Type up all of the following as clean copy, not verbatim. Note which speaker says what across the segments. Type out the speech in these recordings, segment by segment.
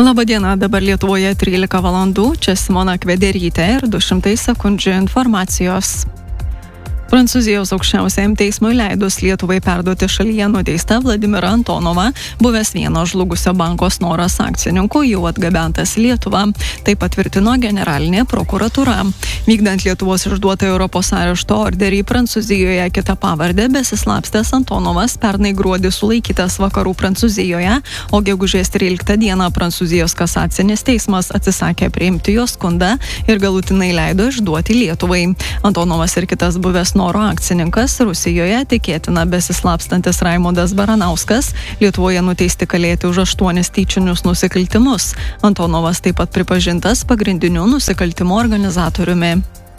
Speaker 1: Labadiena, dabar Lietuvoje 13 valandų, čia Simona Kvederytė ir 200 sekundžių informacijos. Prancūzijos aukščiausiajam teismui leidus Lietuvai perduoti šalyje nuteistą Vladimirą Antonovą, buvęs vieno žlugusio banko Snoras akcininkų, jau atgabentas į Lietuvą. Tai patvirtino generalinė prokuratūra. Vykdant Lietuvos išduotą Europos arešto orderį Prancūzijoje kitą pavardę, besislapstęs Antonovas pernai gruodį sulaikytas vakarų Prancūzijoje, o gegužės 13 dieną Prancūzijos kasacinis teismas atsisakė priimti jo skundą ir galutinai leido išduoti Lietuvai. Antonovas ir kitas buvęs Snoro akcininkas Rusijoje, tikėtina besislapstantis Raimondas Baranauskas, Lietuvoje nuteisti kalėti už 8 tyčinius nusikaltimus. Antonovas taip pat pripažintas pagrindiniu nusikaltimo organizatoriumi.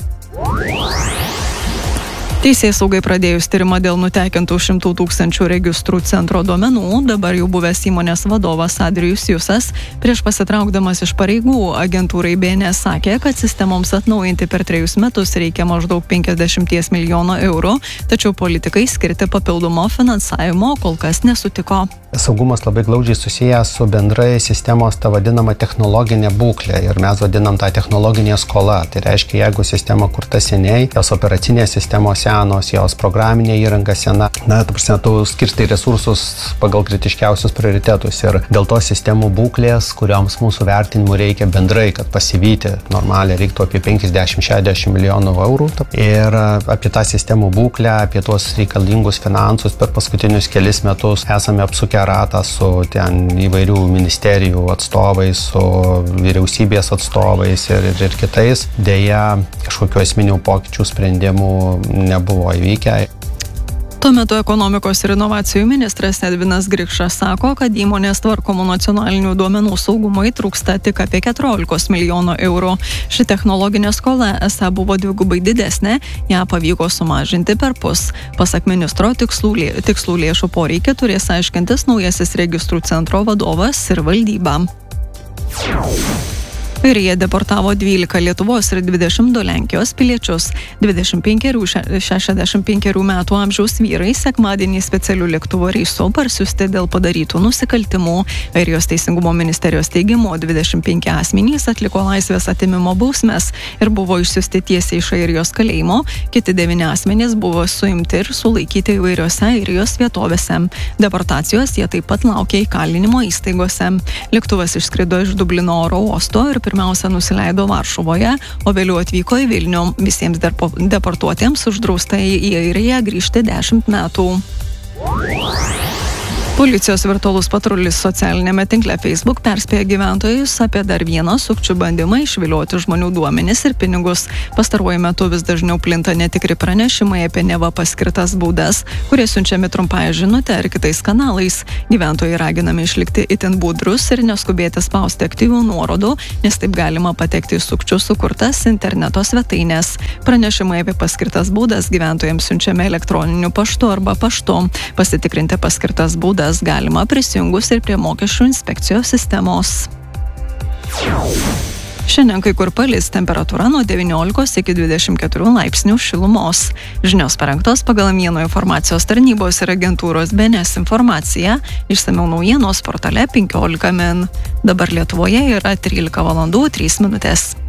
Speaker 1: Teisėsaugai pradėjus tyrimą dėl nutekintų 100 000 registrų centro duomenų, dabar jau buvęs įmonės vadovas Adrijus Jusas, prieš pasitraukdamas iš pareigų agentūrai BNS sakė, kad sistemoms atnaujinti per 3 metus reikia maždaug 50 milijonų eurų, tačiau politikai skirti papildomo finansavimo kol kas nesutiko.
Speaker 2: Saugumas labai glaudžiai susijęs su bendrai sistemos ta vadinama technologinė būklė ir mes vadinam tą technologinė skola. Tai reiškia, jeigu sistema kurta seniai, jos operacinės sistemos senos, jos programinė įranga sena, tu skirstai resursus pagal kritiškiausius prioritetus ir dėl to sistemų būklės, kurioms mūsų vertinimų reikia bendrai, kad pasivyti normaliai reiktų apie 50-60 milijonų eurų. Ir apie tą sistemų būklę, apie tuos reikalingus finansus per paskutinius kelis metus esame apsukę ratą su ten įvairių ministerijų atstovais, su vyriausybės atstovais ir kitais. Deja, kažkokių esminių pokyčių sprendimų nebuvo įvykę.
Speaker 1: Tuo metu ekonomikos ir inovacijų ministras Edvinas Grikšas sako, kad įmonės tvarkomų nacionalinių duomenų saugumui trūksta tik apie 14 milijonų eurų. Ši technologinė skola esą buvo dvigubai didesnė, ją pavyko sumažinti perpus. Pasak ministro, tikslų lėšų poreikį turės aiškintis naujasis registrų centro vadovas ir valdyba. Airija deportavo 12 Lietuvos ir 22 Lenkijos piliečius. 25-65 metų amžiaus vyrai sekmadienį specialių lėktuvo reisų parsiųsti dėl padarytų nusikaltimų. Airijos teisingumo ministerijos teigimu 25 asmenys atliko laisvės atėmimo bausmes ir buvo išsiųsti tiesiai iš Airijos kalėjimo. Kiti 9 asmenys buvo suimti ir sulaikyti įvairiose Airijos vietovėse. Deportacijos jie taip pat laukia įkalinimo įstaigose. Lėktuvas išskrido iš Dublino oro uosto ir pirmiausia nusileido Varšuvoje, o vėliau atvyko į Vilnių. Visiems deportuotiems uždrausta į Airiją grįžti 10 metų. Policijos virtualus patrulis socialinėme tinkle Facebook perspėja gyventojus apie dar vieną sukčių bandymą išvilioti žmonių duomenis ir pinigus. Pastaruoju metu vis dažniau plinta netikri pranešimai apie neva paskirtas baudas, kurie siunčiami trumpąją žinutę ar kitais kanalais. Gyventojai raginami išlikti itin budrus ir neskubėti spausti aktyvių nuorodų, nes taip galima patekti į sukčių sukurtas interneto svetainės. Pranešimai apie paskirtas baudas gyventojams siunčiami elektroniniu paštu arba paštu. Pasitikrinti paskirtas baudas galima prisijungus ir prie mokesčių inspekcijos sistemos. Šiandien kai kur palis, temperatūra nuo 19 iki 24 laipsnių šilumos. Žinios parengtos pagal Mieno informacijos tarnybos ir agentūros BNS informaciją, išsamiau naujienos portale 15 min. Dabar Lietuvoje yra 13 valandų 3 minutės.